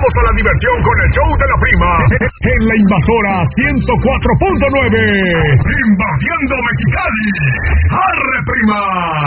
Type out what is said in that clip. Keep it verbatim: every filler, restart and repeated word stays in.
a la diversión con el show de la prima. En la Invasora ciento cuatro punto nueve. Invadiendo Mexicali. ¡Arre, prima!